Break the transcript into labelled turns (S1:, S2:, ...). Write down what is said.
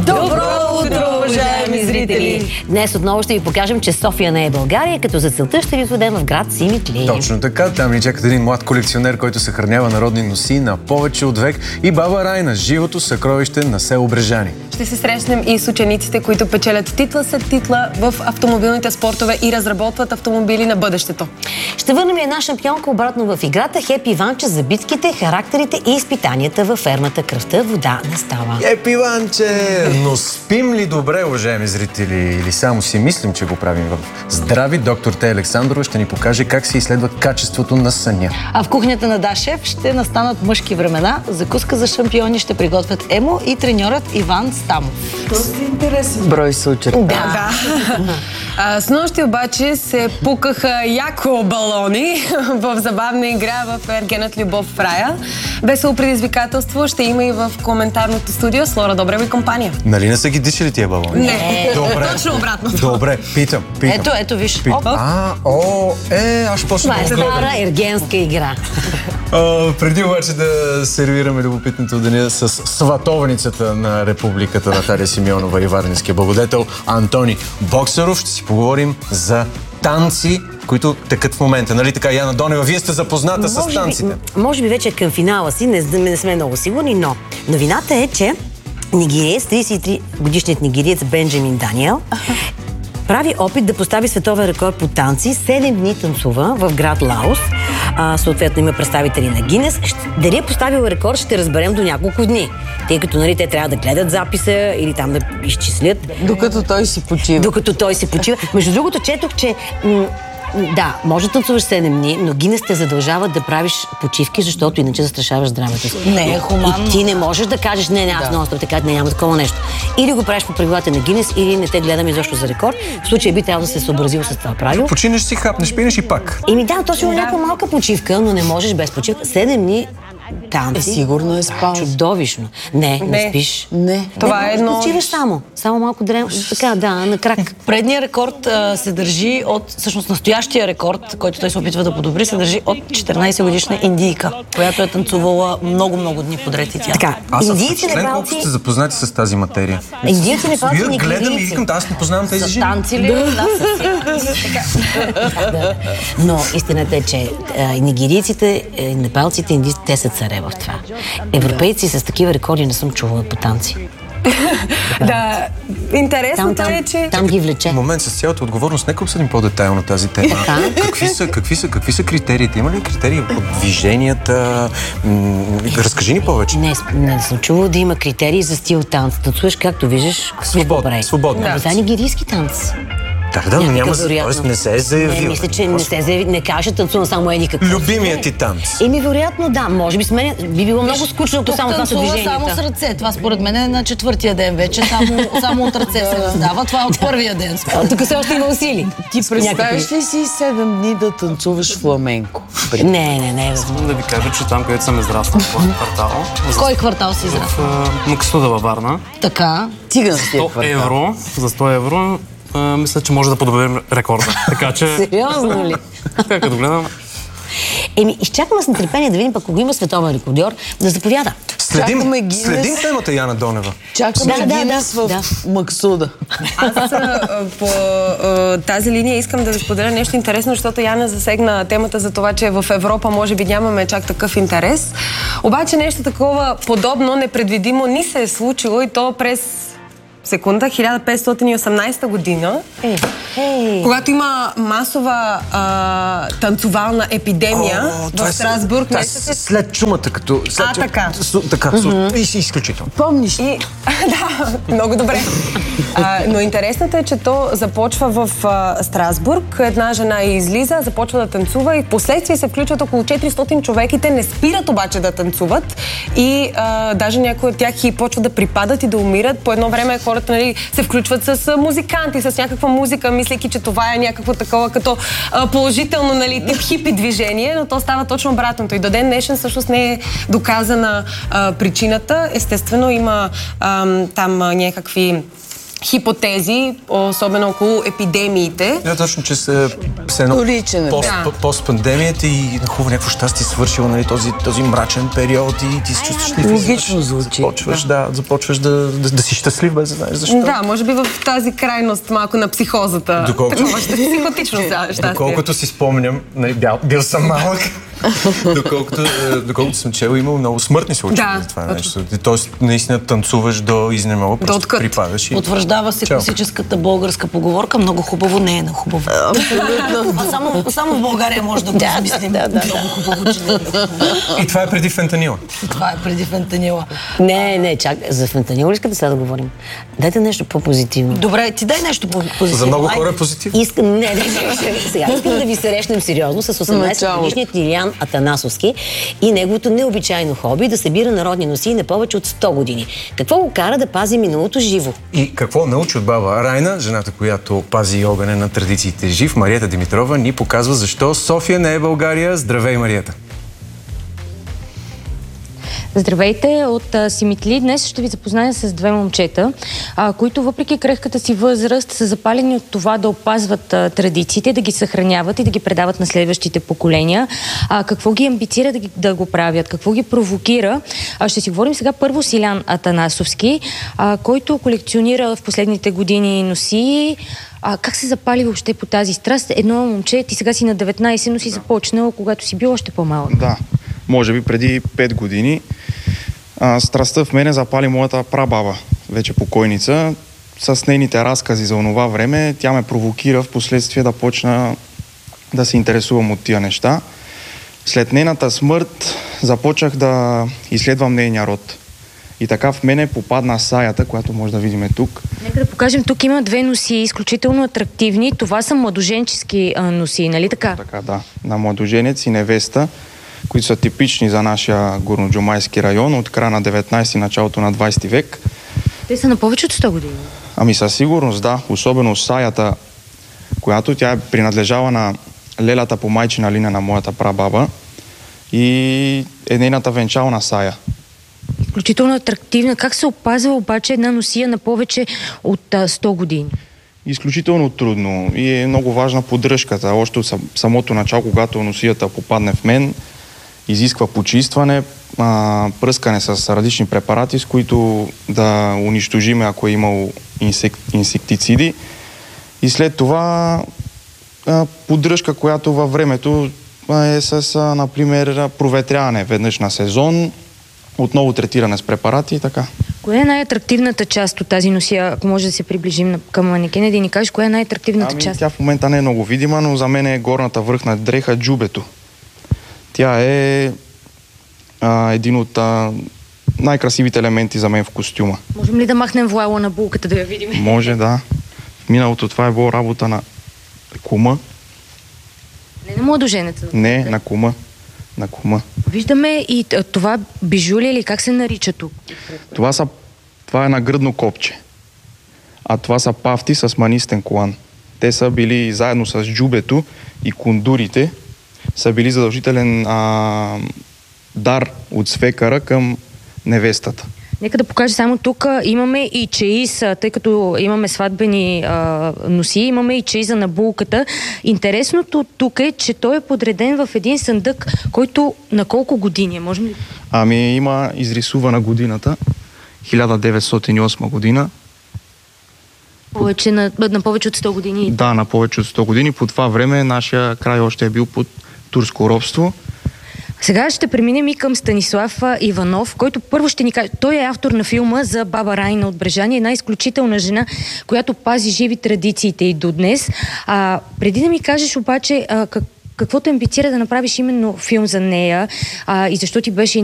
S1: Добро утро, уважаеми зрители!
S2: Днес отново ще ви покажем, че София не е България, като за целта ще ви отведем в град Симитли.
S3: Точно така. Там ни чакат един млад колекционер, който съхранява народни носи на повече от век, и баба Райна, живото съкровище на село Брежани.
S1: Ще се срещнем и с учениците, които печелят титла след титла в автомобилните спортове и разработват автомобили на бъдещето.
S2: Ще върнем една шампионка обратно в играта. Хепи Иванче за битките, характерите и изпитанията във фермата Кръвта вода не става.
S3: Хепи Иванче! Но спим ли добре, уважаеми зрители? Или само си мислим, че го правим в здрави? Доктор Тея Александрова ще ни покаже как се изследва качеството на съня.
S4: А в кухнята на Да Шеф ще настанат мъжки времена. Закуска за шампиони ще приготвят Емо и треньорът Иван Стамов.
S5: Доста интересен брой се очертава.
S1: Да. С нощи обаче се пукаха яко балони в забавна игра в Ергенът Любов в рая. Весело предизвикателство ще има и в коментарното студио с Лора Добрева и компания.
S3: Нали не са ги дишали тия балони?
S1: Не,
S3: Добре.
S1: точно обратно.
S3: Добре, питам.
S4: Ето, виж.
S3: Аз ще почна
S2: Това е стара ергенска игра.
S3: Преди обаче да сервираме любопитното деня с сватовницата на републиката Наталия Симеонова и варненския благодетел Антони Боксаров, ще си поговорим за танци, които текат в момента. Нали така, Яна Донева, вие сте запозната с танците?
S2: Може би вече към финала си, не сме много сигурни, но новината е, че нигериец, 33 годишният нигериец Бенджамин Даниел прави опит да постави световен рекорд по танци. 7 дни танцува в град Лаос. Съответно има представители на Гинес. Дали е поставил рекорд, ще разберем до няколко дни. Тъй като те трябва да гледат записа или там да изчислят.
S5: Докато той си почива.
S2: Между другото, четох, че да, може да танцуваш 7 дни, но Гинес те задължават да правиш почивки, защото иначе застрашаваш здравето си.
S4: Не е хуманно.
S2: И ти не можеш да кажеш, аз нон-стоп, така няма такова нещо. Или го правиш по правилата на Гинес, или не те гледаме изобщо за рекорд. В случая би трябвало да се съобразил с това правило.
S3: Починеш си, хапнеш, пинеш и пак.
S2: Точно някаква малка почивка, но не можеш без почивка. 7 дни танци.
S5: Сигурно е спал.
S2: Чудовищно. Не спиш.
S5: Не.
S1: Това е едно...
S2: Почиваш само малко така, на крак.
S4: Предният рекорд се държи всъщност настоящия рекорд, който той се опитва да подобри, се държи от 14 годишна индийка, която е танцувала много дни подред и тя.
S2: Така,
S3: аз съм
S2: индийци
S3: впечатлен колко сте запознати с тази материя.
S2: Индийци непалци
S3: Стоя, гледам и викам, аз не познавам тези жени.
S4: Танци ли? Да,
S2: Но истината е, че нигерийците, непалците, индийците, те са царе в това. Европейци с такива рекорди не съм чувала по танци.
S1: Да, интересното е, че...
S2: Там ги влече.
S3: Момент, с цялата отговорност, нека обсъдим по-детайлно тази тема. Какви са критериите? Има ли критерии от движенията? Разкажи ни повече.
S2: Не съм чувала да има критерии за стил танц. Танцуваш както виждаш.
S3: Свободно.
S2: За нигерийски танц.
S3: Да, но няма, т.е. не се е заявил.
S2: Не, мисля, че не се е заявил. Не каже, танцувам само еди какво.
S3: Любимият ти танц.
S2: Вероятно да. Може би с мен би било много скучно, ако само това са движенията.
S4: Само с ръце. Това според мен е на 4-тия ден вече. Само от ръце се раздава. Това е от първия ден.
S2: Тук все още има усили.
S5: Ти представиш ли си 7 дни да танцуваш фламенко?
S2: Не.
S6: Искам да ви кажа, че там, където съм израснал в квартал.
S4: В кой квартал си израснал?
S6: В Максуда във Варна.
S4: Така.
S5: Циганския квартал.
S6: За 100 евро мисля, че може да подобрим рекорда. Така че...
S2: Сериозно ли?
S6: Така, като гледам...
S2: Изчакаме с нетърпение да видим, пък ако има световен рекордьор, да заповяда.
S3: Следим темата, Яна Донева.
S5: Чакаме Гинес в Максуда.
S1: Аз по тази линия искам да ви споделя нещо интересно, защото Яна засегна темата за това, че в Европа може би нямаме чак такъв интерес. Обаче нещо такова подобно, непредвидимо ни се е случило и то през 1518 година, когато има масова танцовална епидемия в Страсбург.
S3: След чумата, като... Така. Изключително.
S5: Помниш?
S1: Да, много добре. Но интересното е, че то започва в Страсбург. Една жена излиза, започва да танцува и в последствие се включват около 400 човека и те не спират обаче да танцуват и даже някои от тях и почват да припадат и да умират. По едно време хората се включват с музиканти, с някаква музика, мислейки, че това е някакво такова като положително тип хипи движение, но то става точно обратното. И до ден днешен всъщност не е доказана причината. Естествено има там някакви хипотези, особено около епидемиите.
S3: Да, точно, че се едно пост-пандемията и хубаво някакво щастие свършило, нали, този мрачен период и ти се чувстваш ли
S5: логично звучи.
S3: Започваш да си щастлив, без да знаеш защо.
S1: Да, може би в тази крайност малко на психозата. Такова психотично щастие.
S3: Доколкото си спомням, бил съм малък, доколкото съм чел, имал много смъртни случаи за това нещо. Тоест, наистина танцуваш до изнемога, просто припадаш и...
S4: Потвърждава се класическата българска поговорка: много хубаво не е на хубаво. Само в България може да го измислим. Много хубаво, че не е на хубаво.
S3: И това е преди фентанила.
S4: Това е преди фентанила.
S2: Не, чак, за фентанил ли искате сега да говорим? Дайте нещо по-позитивно.
S4: Добре, ти дай нещо по-позитивно.
S3: За много хора е позитивно.
S2: Сега искам да ви срещнем сериозно с 18-годишният Илян Атанасовски и неговото необичайно хоби да събира народни носии на повече от 100 години. Какво го кара да пази миналото живо?
S3: И какво научи от баба Райна, жената, която пази огъня на традициите жив, Мариета Димитрова ни показва защо София не е България. Здравей, Мариета!
S7: Здравейте от Симитли. Днес ще ви запозная с две момчета, които въпреки крехката си възраст са запалени от това да опазват традициите, да ги съхраняват и да ги предават на следващите поколения. Какво ги амбицира да го правят? Какво ги провокира? Ще си говорим сега първо с Илян Атанасовски, който колекционира в последните години носии. Как се запали въобще по тази страст? Едно момче, ти сега си на 19, но си започнал, когато си бил още по-малък.
S8: Да, може би преди 5 години. Страстта в мене запали моята прабаба, вече покойница. С нейните разкази за онова време тя ме провокира в последствие да почна да се интересувам от тия неща. След нейната смърт започнах да изследвам нейния род. И така в мене попадна саята, която може да видим тук.
S7: Нека да покажем, тук има две носии, изключително атрактивни. Това са младоженчески носии, нали така?
S8: Така, да. На младоженец и невеста, които са типични за нашия горноджумайски район от края на 19 и началото на 20 век.
S7: Те са на повече от 100 години.
S8: Ами със сигурност, да. Особено саята, която тя е принадлежала на лелята по майчина линия на моята прабаба и е нейната венчална сая.
S7: Изключително атрактивна. Как се опазва обаче една носия на повече от 100 години?
S8: Изключително трудно и е много важна поддръжката. Още от самото начало, когато носията попадне в мен, изисква почистване, пръскане с различни препарати, с които да унищожиме, ако е имало инсектициди. И след това поддръжка, която във времето е с, например, проветряване веднъж на сезон, отново третиране с препарати и така.
S7: Коя е най-атрактивната част от тази носия? Ако може да се приближим към манекена, да ни кажеш, коя е най-атрактивната част?
S8: Тя в момента не е много видима, но за мен е горната върхна дреха, джубето. Тя е един от най-красивите елементи за мен в костюма.
S7: Можем ли да махнем вуала на булката да я видим?
S8: Може, да. В миналото това е било работа на кума.
S7: Не на младоженеца?
S8: Не, на кума. На кума.
S7: Виждаме и това бижули или как се нарича тук?
S8: Това е нагръдно копче. А това са пафти с манистен колан. Те са били заедно с джубето и кундурите, са били задължителен дар от свекара към невестата.
S7: Нека да покажа само тук. Имаме и чеиз, тъй като имаме сватбени носии, имаме и чеиза на булката. Интересното тук е, че той е подреден в един съндък, който на колко години е? Можем ли?
S8: Ами има изрисувана годината, 1908 година.
S7: Повече на повече от 100 години?
S8: Да, на повече от 100 години. По това време нашия край още е бил под турско робство.
S7: Сега ще преминем и към Станислав Иванов, който първо ще ни каже. Той е автор на филма за баба Райна от Брежани, една изключителна жена, която пази живи традициите и до днес. Преди да ми кажеш обаче какво те амбицира да направиш именно филм за нея и защо ти беше